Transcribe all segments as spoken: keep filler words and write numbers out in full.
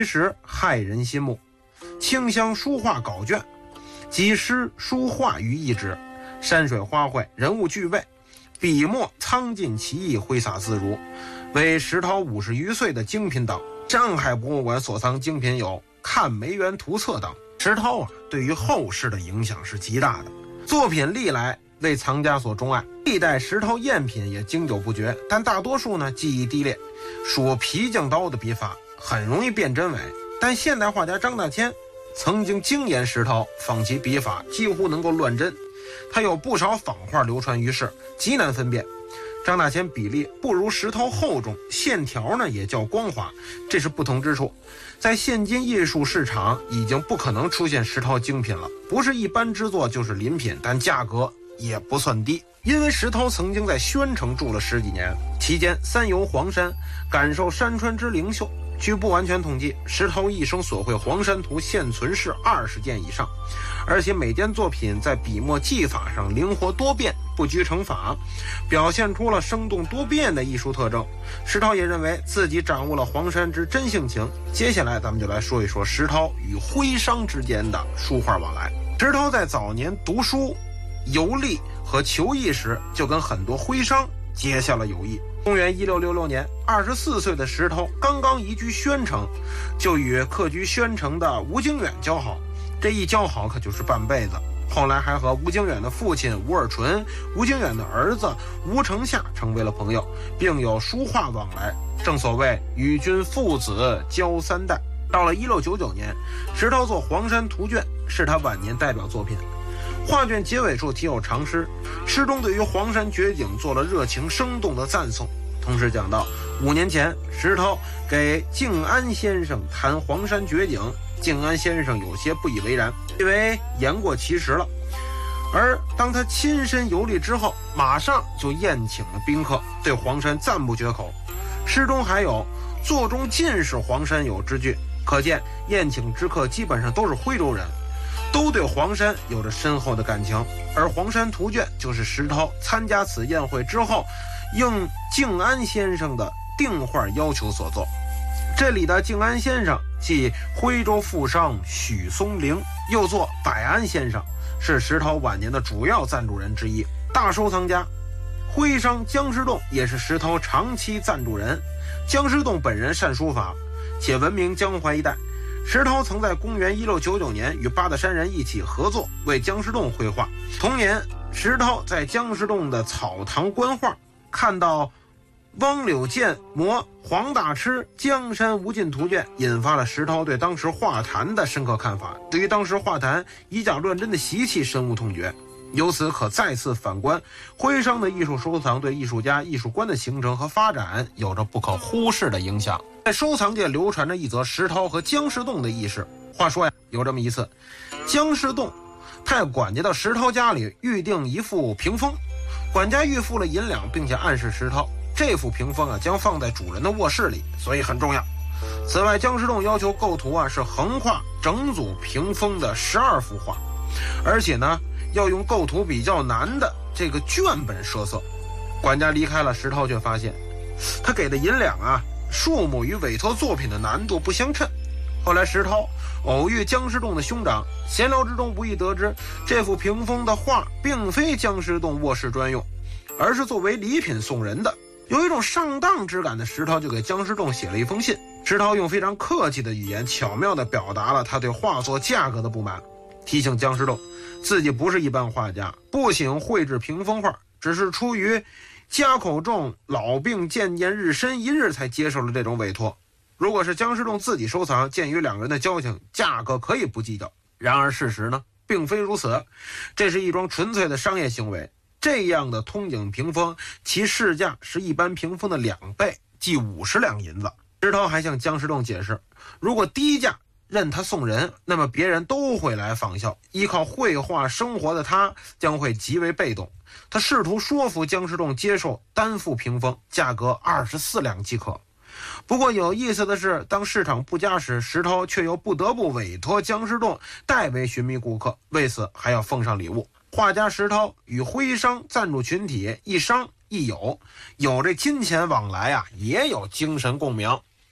其实骇人心目，清香书画稿卷，集诗书画于一纸，山水花卉，人物具备，笔墨苍劲奇异，挥洒自如，为石涛五十余岁的精品等。上海博物馆所藏精品有《看梅园图册》等。石涛啊，对于后世的影响是极大的，作品历来为藏家所钟爱，历代石涛赝品也经久不绝，但大多数呢技艺低劣，属皮匠刀的笔法，很容易辨真伪。但现代画家张大千曾经精研石涛，仿其笔法几乎能够乱真，他有不少仿画流传于世，极难分辨。张大千比例不如石涛厚重，线条呢也较光滑，这是不同之处。在现今艺术市场已经不可能出现石涛精品了，不是一般之作就是临品，但价格也不算低。因为石涛曾经在宣城住了十几年，期间三游黄山，感受山川之灵秀。据不完全统计，石涛一生所绘黄山图现存是二十件以上，而且每件作品在笔墨技法上灵活多变，不拘成法，表现出了生动多变的艺术特征。石涛也认为自己掌握了黄山之真性情。接下来咱们就来说一说石涛与徽商之间的书画往来。石涛在早年读书、游历和求艺时，就跟很多徽商结下了友谊。公元一六六六年，二十四岁的石涛刚刚移居宣城，就与客居宣城的吴经远交好。这一交好可就是半辈子。后来还和吴经远的父亲吴尔纯、吴经远的儿子吴承夏成为了朋友，并有书画往来。正所谓与君父子交三代。到了一六九九年，石涛作《黄山图卷》是他晚年代表作品。画卷结尾处题有长诗，诗中对于黄山绝景做了热情生动的赞颂，同时讲到五年前石涛给静安先生谈黄山绝景，静安先生有些不以为然，以为言过其实了。而当他亲身游历之后，马上就宴请了宾客，对黄山赞不绝口。诗中还有座中尽是黄山友之句，可见宴请之客基本上都是徽州人，都对黄山有着深厚的感情。而《黄山图卷》就是石涛参加此宴会之后应静安先生的定画要求所作。这里的静安先生即徽州富商许松龄，又作百安先生，是石涛晚年的主要赞助人之一。大收藏家徽商姜师洞也是石涛长期赞助人。姜师洞本人善书法，且闻名江淮一带。石涛曾在公元一六九九年与八大山人一起合作，为姜师洞绘画。同年，石涛在姜师洞的草堂观画，看到汪柳健摹黄大痴江山无尽图卷，引发了石涛对当时画坛的深刻看法，对于当时画坛以假乱真的习气深恶痛绝。由此可再次反观徽商的艺术收藏对艺术家艺术观的形成和发展有着不可忽视的影响。在收藏界流传着一则石涛和姜师洞的轶事。话说呀，有这么一次，姜师洞派管家到石涛家里预定一副屏风，管家预付了银两，并且暗示石涛这副屏风啊将放在主人的卧室里，所以很重要。此外，姜师洞要求构图啊是横跨整组屏风的十二幅画，而且呢要用构图比较难的这个卷本设色。管家离开了，石涛却发现他给的银两啊数目与委托作品的难度不相称。后来石涛偶遇姜师洞的兄长，闲聊之中无意得知这幅屏风的画并非姜师洞卧室专用，而是作为礼品送人的。有一种上当之感的石涛就给姜师洞写了一封信。石涛用非常客气的语言巧妙地表达了他对画作价格的不满，提醒姜师洞自己不是一般画家，不行绘制屏风画，只是出于家口重，老病渐渐日深一日才接受了这种委托。如果是姜师洞自己收藏，鉴于两人的交情，价格可以不计较。然而事实呢并非如此，这是一桩纯粹的商业行为。这样的通景屏风，其市价是一般屏风的两倍，即五十两银子。石涛还向姜师洞解释，如果低价任他送人，那么别人都会来仿效，依靠绘画生活的他将会极为被动。他试图说服姜师洞接受单副屏风，价格二十四两即可。不过有意思的是，当市场不佳时，石涛却又不得不委托姜师洞代为寻觅顾客，为此还要奉上礼物。画家石涛与徽商赞助群体一商一友，有这金钱往来啊，也有精神共鸣。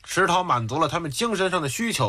石涛满足了他们精神上的需求。